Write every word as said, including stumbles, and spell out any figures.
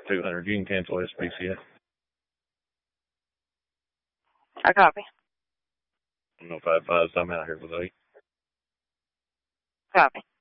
two hundred. You can cancel S P C A. I copy. I don't know if I advised I'm out here with eight. Copy.